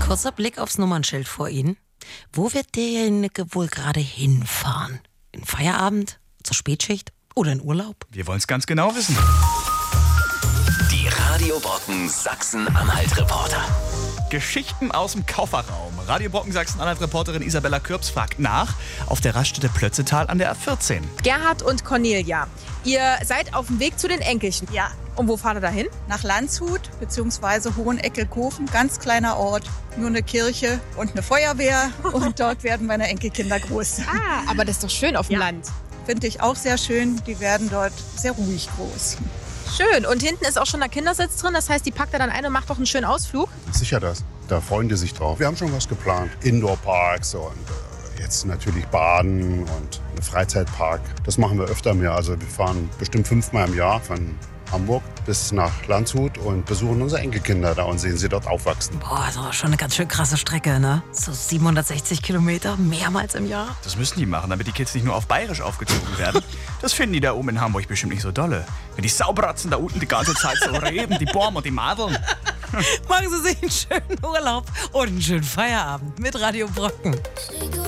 Kurzer Blick aufs Nummernschild vor Ihnen. Wo wird derjenige wohl gerade hinfahren? In Feierabend? Zur Spätschicht? Oder in Urlaub? Wir wollen es ganz genau wissen. Die Radio Brocken Sachsen-Anhalt-Reporter. Geschichten aus dem Kofferraum. Radio Brocken Sachsen-Anhalt-Reporterin Isabella Kürps fragt nach auf der Raststätte Plötzetal an der A14. Gerhard und Cornelia, ihr seid auf dem Weg zu den Enkelchen. Ja, Und wo fahrt ihr dahin? nach Landshut bzw. Hoheneckelkofen, ganz kleiner Ort, nur eine Kirche und eine Feuerwehr und dort werden meine Enkelkinder groß. Ah, aber das ist doch schön auf dem Ja. Land. Finde ich auch sehr schön, die werden dort sehr ruhig groß. Schön. Und hinten ist auch schon der Kindersitz drin. Das heißt, die packt er dann ein und macht doch einen schönen Ausflug. Sicher das. Da freuen die sich drauf. Wir haben schon was geplant. Indoor-Parks und jetzt natürlich Baden und einen Freizeitpark. Das machen wir öfter mehr. Also wir fahren bestimmt 5-mal im Jahr von Hamburg bis nach Landshut und besuchen unsere Enkelkinder da und sehen sie dort aufwachsen. Boah, das ist aber schon eine ganz schön krasse Strecke, ne? So 760 Kilometer, mehrmals im Jahr. Das müssen die machen, damit die Kids nicht nur auf Bayerisch aufgezogen werden. Das finden die da oben in Hamburg bestimmt nicht so dolle. Wenn die Saubratzen da unten die ganze Zeit so reden, die Borm und die Madeln. Machen Sie sich einen schönen Urlaub und einen schönen Feierabend mit Radio Brocken.